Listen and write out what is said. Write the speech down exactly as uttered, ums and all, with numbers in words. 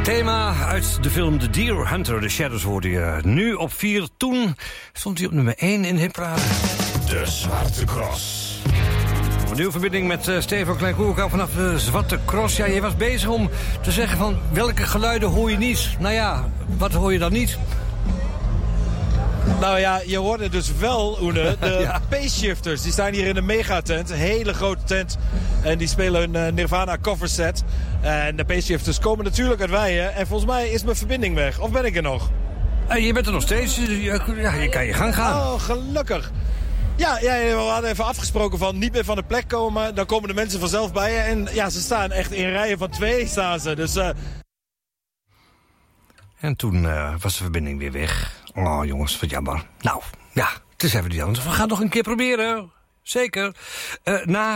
Thema uit de film The Deer Hunter, The Shadows hoorde je. Nu op vier, toen stond hij op nummer één in hitparade. De Zwarte Cross. Een nieuwe verbinding met uh, Stefan Klein-Koerkamp vanaf de Zwarte Cross. Ja, je was bezig om te zeggen van welke geluiden hoor je niet. Nou ja, wat hoor je dan niet? Nou ja, je hoorde dus wel, Oene, de ja. Pace Shifters. Die staan hier in een megatent, een hele grote tent. En die spelen een uh, Nirvana cover set. En de Pace Shifters komen natuurlijk uit Weijen. En volgens mij is mijn verbinding weg. Of ben ik er nog? Uh, je bent er nog steeds. Ja, je kan je gang gaan. Oh, gelukkig. Ja, ja, we hadden even afgesproken van niet meer van de plek komen. Dan komen de mensen vanzelf bij je. En ja, ze staan echt in rijen van twee staan ze. Dus... Uh... En toen uh, was de verbinding weer weg. Oh jongens, wat jammer. Nou, ja, het is even niet anders. We gaan nog een keer proberen. Zeker. Uh, na...